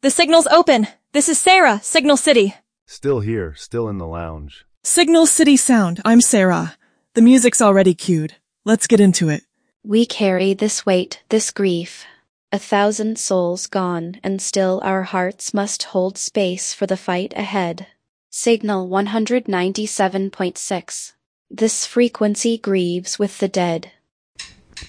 The signal's open. This is Sarah, Signal City. Still here, still in the lounge. Signal City Sound, I'm Sarah. The music's already cued. Let's get into it. We carry this weight, this grief. 1,000 souls gone, and still our hearts must hold space for the fight ahead. Signal 197.6. This frequency grieves with the dead.